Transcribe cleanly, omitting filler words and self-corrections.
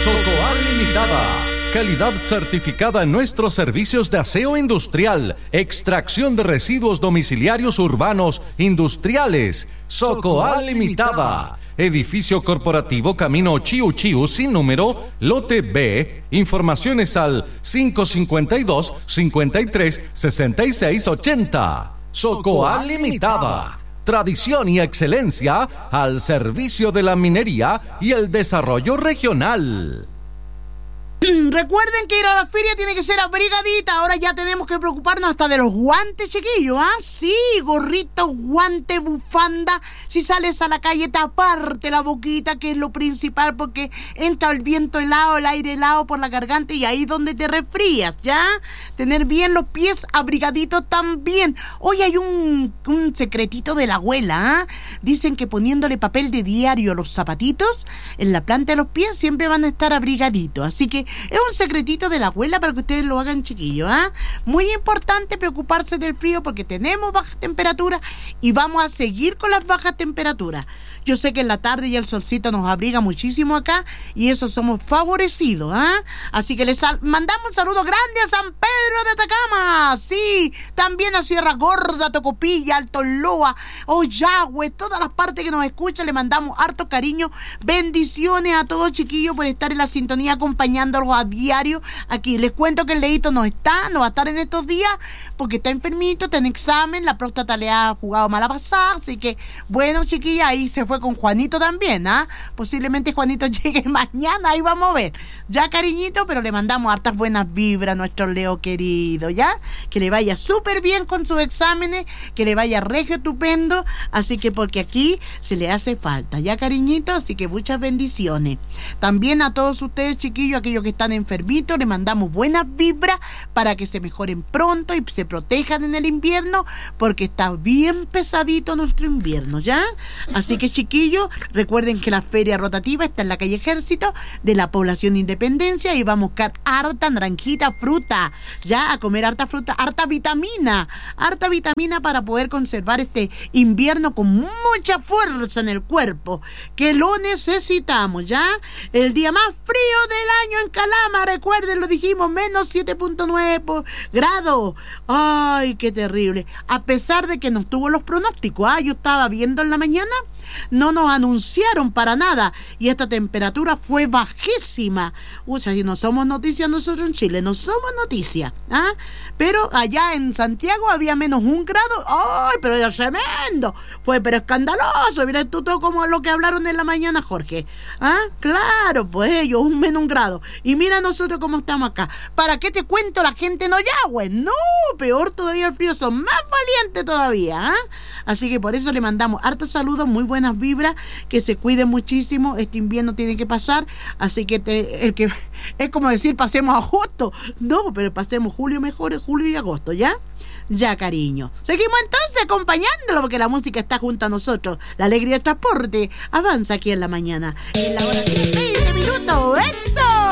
Socoal Limitada. Calidad certificada en nuestros servicios de aseo industrial, extracción de residuos domiciliarios urbanos, industriales. Socoal Limitada. Edificio corporativo Camino Chiu Chiu sin número, lote B. Informaciones al 552-53-6680. Socoal Limitada. Tradición y excelencia al servicio de la minería y el desarrollo regional. Recuerden que ir a la feria tiene que ser abrigadita. Ahora ya tenemos que preocuparnos hasta de los guantes, chiquillos, ¿ah? Sí, gorrito, guante, bufanda. Si sales a la calle, taparte la boquita, que es lo principal, porque entra el viento helado, el aire helado por la garganta y ahí donde te resfrías, ¿ya? Tener bien los pies abrigaditos también. Hoy hay un secretito de la abuela, ¿ah? Dicen que poniéndole papel de diario a los zapatitos en la planta de los pies siempre van a estar abrigaditos. Así que es un secretito de la abuela para que ustedes lo hagan, chiquillos, ¿ah? Muy importante preocuparse del frío porque tenemos bajas temperaturas y vamos a seguir con las bajas temperaturas. Yo sé que en la tarde ya el solcito nos abriga muchísimo acá y eso somos favorecidos, ¿ah? Así que les mandamos un saludo grande a San Pedro de Atacama, sí, también a Sierra Gorda, Tocopilla, Alto Loa, Ollagüe, todas las partes que nos escuchan, le mandamos harto cariño, bendiciones a todos, chiquillos, por estar en la sintonía acompañándolos a diario. Aquí les cuento que el Leito no va a estar en estos días porque está enfermito, está en examen, la próstata le ha jugado mala pasada, así que bueno, chiquilla, ahí se fue con Juanito también, ¿ah? Posiblemente Juanito llegue mañana, ahí vamos a ver, ya cariñito, pero le mandamos hartas buenas vibras a nuestro Leo querido, ¿ya? Que le vaya súper bien con sus exámenes, que le vaya regio estupendo, así que porque aquí se le hace falta, ¿ya, cariñito? Así que muchas bendiciones. También a todos ustedes, chiquillos, aquellos que están enfermitos, le mandamos buenas vibras para que se mejoren pronto y se protejan en el invierno, porque está bien pesadito nuestro invierno, ¿ya? Así que, chiquillos, recuerden que la feria rotativa está en la calle Ejército de la población Independencia y vamos a buscar harta naranjita, fruta, ya, a comer harta fruta, harta vitamina para poder conservar este invierno con mucha fuerza en el cuerpo, que lo necesitamos, ¿ya? El día más frío del año en Calama, recuerden, lo dijimos, menos 7.9 grados. Ay, qué terrible. A pesar de que no tuvo los pronósticos, yo estaba viendo en la mañana, no nos anunciaron para nada y esta temperatura fue bajísima. O sea, si no somos noticias nosotros en Chile, no somos noticias, ¿ah? Pero allá en Santiago había menos 1 grado. ¡Ay, pero era tremendo! Fue pero escandaloso. Mira tú todo como lo que hablaron en la mañana, Jorge, ¿ah? Claro, pues ellos menos 1 grado. Y mira nosotros cómo estamos acá. ¿Para qué te cuento la gente en Ollagüe? No, peor todavía, el frío, son más valientes todavía, ¿ah? Así que por eso le mandamos hartos saludos, muy buenas vibras, que se cuiden muchísimo, este invierno tiene que pasar, así que el que es como decir pasemos agosto, no, pero pasemos julio mejor, julio y agosto, ¿ya? Ya, cariño. Seguimos entonces acompañándolo porque la música está junto a nosotros. La alegría del transporte avanza aquí en la mañana. En la hora de 20 minutos. ¡Eso!